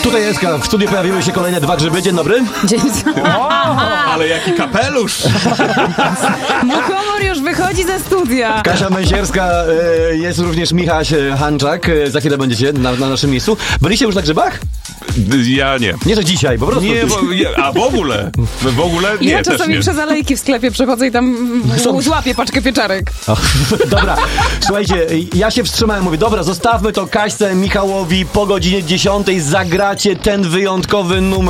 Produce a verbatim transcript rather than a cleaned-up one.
Tutaj jest, w studiu pojawiły się kolejne dwa grzyby. Dzień dobry. Dzień O, ale jaki kapelusz! Muchomor już wychodzi ze studia. Kasia Męsierska, e, jest również Michaś Hanczak. E, za chwilę będziecie na, na naszym miejscu. Byliście już na grzybach? Ja nie. Nie, że dzisiaj, po prostu. Nie, bo, ja, a w ogóle? W ogóle nie, Ja też czasami nie. przez alejki w sklepie przechodzę i tam Są- złapię paczkę pieczarek. O, dobra, słuchajcie, ja się wstrzymałem, mówię, dobra, zostawmy to Kaśce, Michałowi, po godzinie dziesiątej zagracie ten wyjątkowy numer.